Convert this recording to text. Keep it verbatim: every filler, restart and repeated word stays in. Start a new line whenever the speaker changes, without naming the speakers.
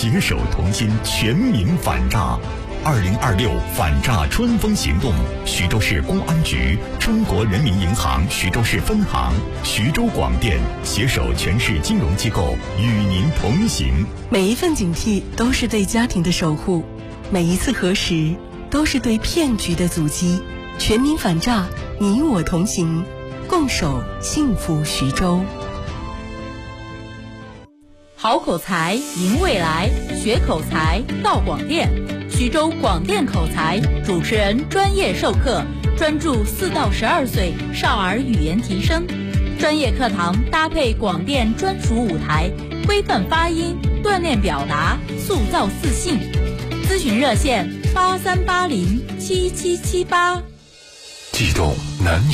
携手同心，全民反诈。二零二六反诈春风行动，徐州市公安局、中国人民银行徐州市分行、徐州广电携手全市金融机构与您同行。
每一份警惕都是对家庭的守护，每一次核实都是对骗局的阻击。全民反诈，你我同行，共守幸福徐州。
好口才，赢未来，学口才到广电。徐州广电口才主持人专业授课，专注四到十二岁少儿语言提升。专业课堂搭配广电专属舞台，规范发音，锻炼表达，塑造自信。咨询热线八三八零七七七八。
激动难以